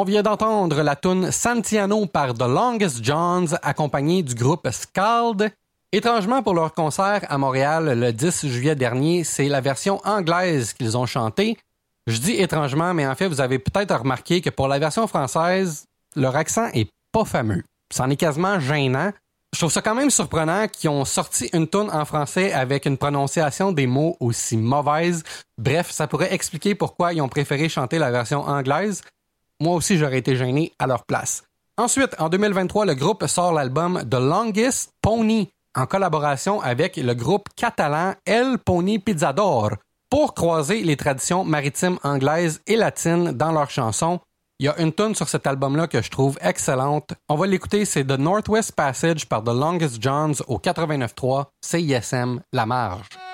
On vient d'entendre la toune Santiano par The Longest Johns, accompagné du groupe Scald. Étrangement, pour leur concert à Montréal le 10 juillet dernier, c'est la version anglaise qu'ils ont chantée. Je dis étrangement, mais en fait, vous avez peut-être remarqué que pour la version française, leur accent est pas fameux. C'en est quasiment gênant. Je trouve ça quand même surprenant qu'ils ont sorti une toune en français avec une prononciation des mots aussi mauvaise. Bref, ça pourrait expliquer pourquoi ils ont préféré chanter la version anglaise. Moi aussi, j'aurais été gêné à leur place. Ensuite, en 2023, le groupe sort l'album The Longest Pony en collaboration avec le groupe catalan El Pony Pizzador pour croiser les traditions maritimes anglaises et latines dans leurs chansons. Il y a une toune sur cet album-là que je trouve excellente. On va l'écouter, c'est The Northwest Passage par The Longest Johns au 89.3 CISM La Marge.